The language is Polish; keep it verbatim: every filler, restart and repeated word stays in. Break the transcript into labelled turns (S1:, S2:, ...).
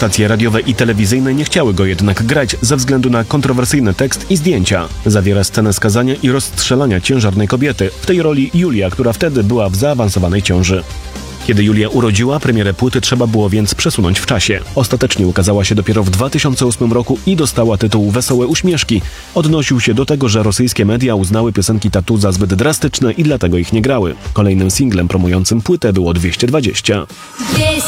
S1: Stacje radiowe i telewizyjne nie chciały go jednak grać ze względu na kontrowersyjny tekst i zdjęcia. Zawiera scenę skazania i rozstrzelania ciężarnej kobiety, w tej roli Julia, która wtedy była w zaawansowanej ciąży. Kiedy Julia urodziła, premierę płyty trzeba było więc przesunąć w czasie. Ostatecznie ukazała się dopiero w dwa tysiące ósmym roku i dostała tytuł Wesołe uśmieszki. Odnosił się do tego, że rosyjskie media uznały piosenki Tatu za zbyt drastyczne i dlatego ich nie grały. Kolejnym singlem promującym płytę było dwieście dwadzieścia.